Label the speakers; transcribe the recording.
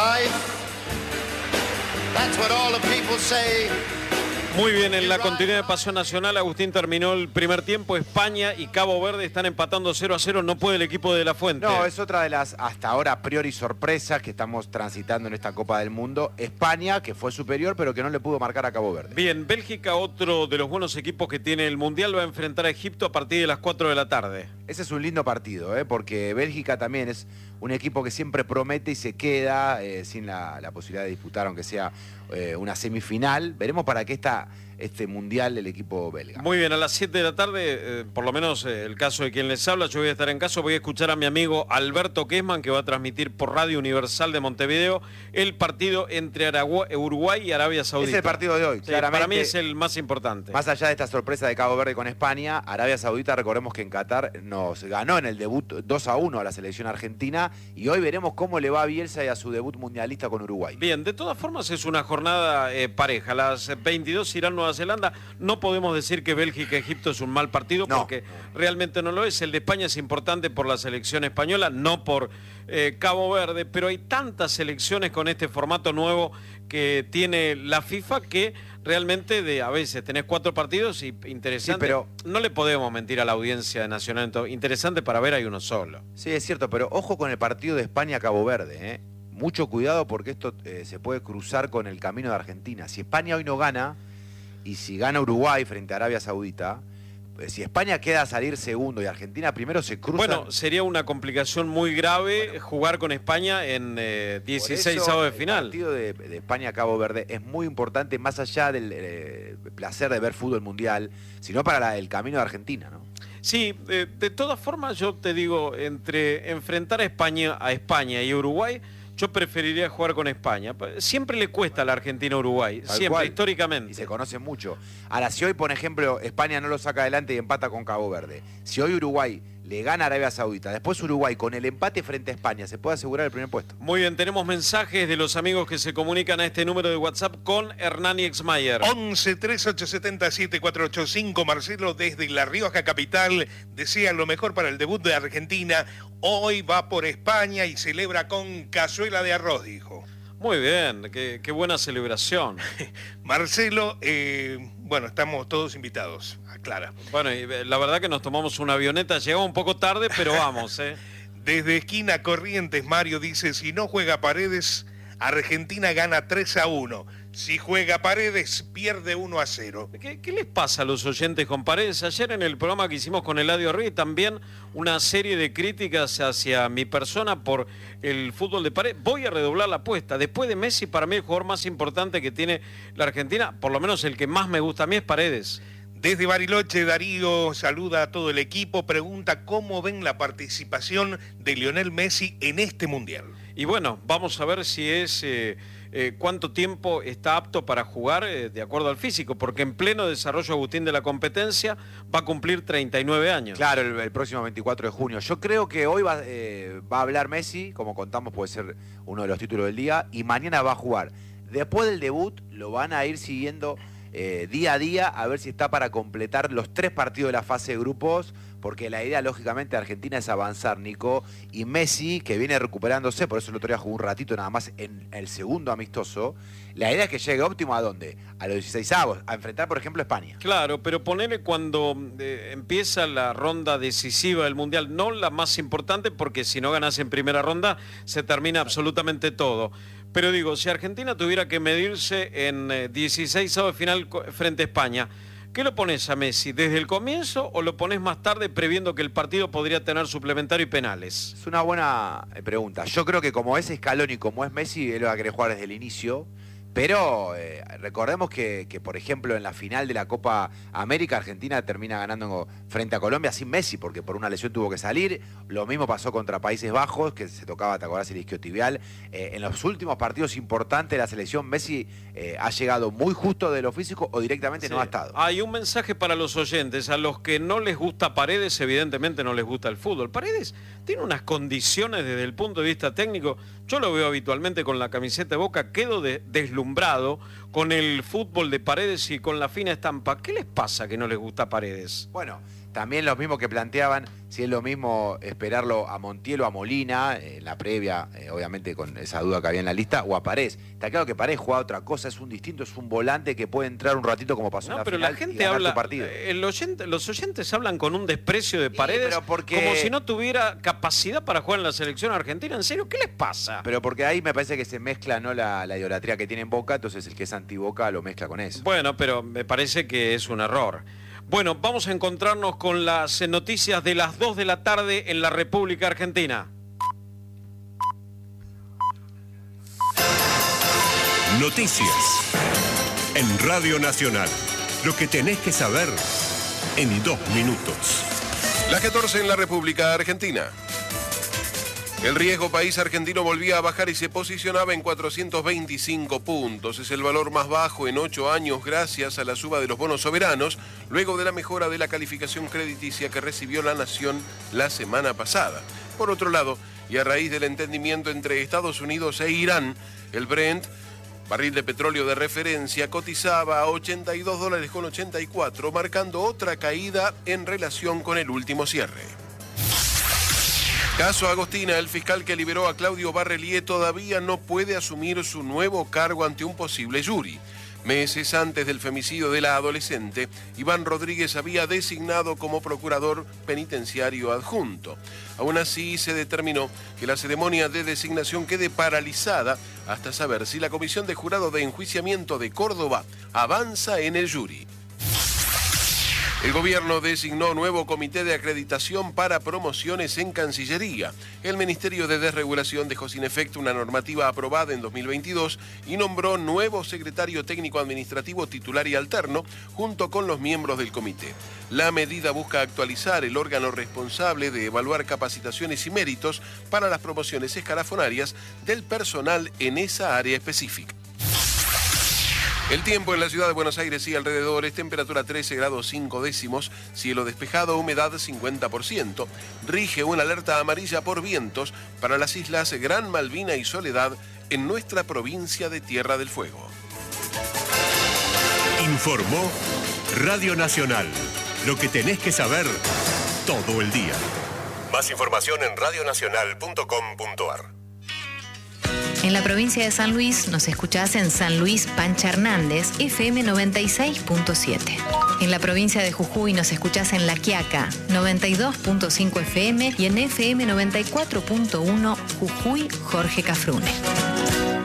Speaker 1: life. That's what all the people say.
Speaker 2: Muy bien, en la continuidad de Pasión Nacional, Agustín, terminó el primer tiempo. España y Cabo Verde están empatando 0-0. No puede el equipo de La Fuente.
Speaker 3: No, es otra de las hasta ahora a priori sorpresas que estamos transitando en esta Copa del Mundo. España, que fue superior, pero que no le pudo marcar a Cabo Verde.
Speaker 2: Bien, Bélgica, otro de los buenos equipos que tiene el Mundial, va a enfrentar a Egipto a partir de las 4 de la tarde.
Speaker 3: Ese es un lindo partido, porque Bélgica también es un equipo que siempre promete y se queda sin la posibilidad de disputar, aunque sea una semifinal. Veremos para qué está este Mundial el equipo belga.
Speaker 2: Muy bien, a las 7 de la tarde, por lo menos el caso de quien les habla, yo voy a estar en casa, voy a escuchar a mi amigo Alberto Kessman, que va a transmitir por Radio Universal de Montevideo el partido entre Uruguay y Arabia Saudita.
Speaker 3: Es el partido de hoy,
Speaker 2: sí,
Speaker 3: claramente.
Speaker 2: Para mí es el más importante.
Speaker 3: Más allá de esta sorpresa de Cabo Verde con España, Arabia Saudita, recordemos que en Qatar nos ganó en el debut 2-1 a la selección argentina, y hoy veremos cómo le va a Bielsa y a su debut mundialista con Uruguay.
Speaker 2: Bien, de todas formas es una jornada pareja. A las 22 irán Nueva Zelanda. No podemos decir que Bélgica-Egipto es un mal partido, porque realmente no lo es. El de España es importante por la selección española, no por Cabo Verde, pero hay tantas selecciones con este formato nuevo que tiene la FIFA que realmente a veces tenés 4 partidos y interesante. Sí, pero no le podemos mentir a la audiencia de Nacional. Entonces, interesante para ver hay uno solo.
Speaker 3: Sí, es cierto, pero ojo con el partido de España-Cabo Verde. Mucho cuidado, porque esto se puede cruzar con el camino de Argentina. Si España hoy no gana, y si gana Uruguay frente a Arabia Saudita, si España queda a salir segundo y Argentina primero, se cruzan.
Speaker 2: Bueno, sería una complicación muy grave jugar con España en 16 avos de final.
Speaker 3: El partido de España-Cabo Verde es muy importante, más allá del placer de ver fútbol mundial, sino para el camino de Argentina, ¿no?
Speaker 2: Sí, de todas formas yo te digo, entre enfrentar a España y Uruguay, yo preferiría jugar con España. Siempre le cuesta a la Argentina Uruguay, siempre, históricamente.
Speaker 3: Y se conocen mucho. Ahora, si hoy, por ejemplo, España no lo saca adelante y empata con Cabo Verde, si hoy Uruguay le gana a Arabia Saudita, después Uruguay con el empate frente a España, se puede asegurar el primer puesto.
Speaker 2: Muy bien, tenemos mensajes de los amigos que se comunican a este número de WhatsApp con Hernán Exmayer.
Speaker 4: 11 3870 7485. Marcelo desde La Rioja capital desea lo mejor para el debut de Argentina. Hoy va por España y celebra con cazuela de arroz, dijo.
Speaker 2: Muy bien, qué buena celebración.
Speaker 4: Marcelo, bueno, estamos todos invitados, aclara.
Speaker 2: Bueno, y la verdad que nos tomamos una avioneta, llegamos un poco tarde, pero vamos,
Speaker 4: Desde esquina Corrientes, Mario dice, si no juega Paredes, Argentina gana 3-1. Si juega Paredes, pierde 1-0.
Speaker 2: ¿Qué les pasa a los oyentes con Paredes? Ayer en el programa que hicimos con Eladio Rey, también una serie de críticas hacia mi persona por el fútbol de Paredes. Voy a redoblar la apuesta. Después de Messi, para mí el jugador más importante que tiene la Argentina, por lo menos el que más me gusta a mí, es Paredes.
Speaker 4: Desde Bariloche, Darío saluda a todo el equipo, pregunta cómo ven la participación de Lionel Messi en este Mundial.
Speaker 2: Y bueno, vamos a ver si es cuánto tiempo está apto para jugar de acuerdo al físico, porque en pleno desarrollo, Agustín, de la competencia va a cumplir 39 años.
Speaker 3: Claro, el próximo 24 de junio. Yo creo que hoy va a hablar Messi, como contamos, puede ser uno de los títulos del día, y mañana va a jugar. Después del debut lo van a ir siguiendo día a día, a ver si está para completar los 3 partidos de la fase de grupos, porque la idea, lógicamente, de Argentina es avanzar, Nico, y Messi, que viene recuperándose, por eso el otro día jugó un ratito nada más en el segundo amistoso, la idea es que llegue óptimo ¿a dónde? A los 16avos, a enfrentar, por ejemplo, a España.
Speaker 2: Claro, pero ponele cuando empieza la ronda decisiva del Mundial, no la más importante, porque si no ganas en primera ronda, se termina absolutamente todo. Pero digo, si Argentina tuviera que medirse en 16avos de final frente a España, ¿qué lo pones a Messi? ¿Desde el comienzo o lo pones más tarde previendo que el partido podría tener suplementario y penales?
Speaker 3: Es una buena pregunta. Yo creo que como es Scaloni y como es Messi, él va a querer jugar desde el inicio. Pero recordemos que, por ejemplo, en la final de la Copa América, Argentina termina ganando frente a Colombia sin Messi, porque por una lesión tuvo que salir. Lo mismo pasó contra Países Bajos, que se tocaba, ¿te acordás?, el isquiotibial. En los últimos partidos importantes de la selección, Messi ha llegado muy justo de lo físico o directamente no ha estado.
Speaker 2: Hay un mensaje para los oyentes. A los que no les gusta Paredes, evidentemente no les gusta el fútbol. Paredes tiene unas condiciones desde el punto de vista técnico. Yo lo veo habitualmente con la camiseta de Boca, quedo deslumbrado con el fútbol de Paredes y con la fina estampa. ¿Qué les pasa que no les gusta Paredes?
Speaker 3: Bueno, También los mismos que planteaban si es lo mismo esperarlo a Montiel o a Molina, en la previa, obviamente con esa duda que había en la lista, o a Parés. Está claro que Parés juega otra cosa, es un distinto, es un volante que puede entrar un ratito como pasó en la
Speaker 2: pero
Speaker 3: final
Speaker 2: la gente
Speaker 3: y ganar
Speaker 2: habla,
Speaker 3: tu partido.
Speaker 2: los oyentes hablan con un desprecio de Paredes,
Speaker 3: pero porque...
Speaker 2: como si no tuviera capacidad para jugar en la selección argentina. ¿En serio? ¿Qué les pasa?
Speaker 3: Pero porque ahí me parece que se mezcla, ¿no?, la idolatría que tiene en Boca, entonces el que es anti-Boca lo mezcla con eso.
Speaker 2: Bueno, pero me parece que es un error. Bueno, vamos a encontrarnos con las noticias de las 2 de la tarde en la República Argentina.
Speaker 5: Noticias en Radio Nacional. Lo que tenés que saber en 2 minutos.
Speaker 6: La 14 en la República Argentina. El riesgo país argentino volvía a bajar y se posicionaba en 425 puntos. Es el valor más bajo en 8 años gracias a la suba de los bonos soberanos, luego de la mejora de la calificación crediticia que recibió la nación la semana pasada. Por otro lado, y a raíz del entendimiento entre Estados Unidos e Irán, el Brent, barril de petróleo de referencia, cotizaba a $82.84, marcando otra caída en relación con el último cierre. Caso Agostina, el fiscal que liberó a Claudio Barrelier todavía no puede asumir su nuevo cargo ante un posible jury. Meses antes del femicidio de la adolescente, Iván Rodríguez había designado como procurador penitenciario adjunto. Aún así, se determinó que la ceremonia de designación quede paralizada hasta saber si la Comisión de Jurado de Enjuiciamiento de Córdoba avanza en el jury. El gobierno designó nuevo comité de acreditación para promociones en Cancillería. El Ministerio de Desregulación dejó sin efecto una normativa aprobada en 2022 y nombró nuevo secretario técnico administrativo titular y alterno junto con los miembros del comité. La medida busca actualizar el órgano responsable de evaluar capacitaciones y méritos para las promociones escalafonarias del personal en esa área específica. El tiempo en la ciudad de Buenos Aires y alrededores, temperatura 13 grados 5 décimos, cielo despejado, humedad 50%. Rige una alerta amarilla por vientos para las islas Gran Malvina y Soledad en nuestra provincia de Tierra del Fuego.
Speaker 5: Informó Radio Nacional. Lo que tenés que saber todo el día. Más información en radionacional.com.ar.
Speaker 7: En la provincia de San Luis nos escuchás en San Luis Pancha Hernández, FM 96.7. En la provincia de Jujuy nos escuchás en La Quiaca, 92.5 FM y en FM 94.1 Jujuy Jorge Cafrune.